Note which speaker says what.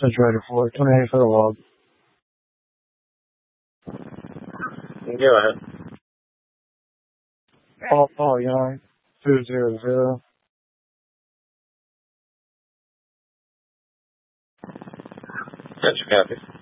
Speaker 1: Refrigerator for 28 for the log.
Speaker 2: Go ahead.
Speaker 1: Paul Young, 200.
Speaker 2: That's your copy.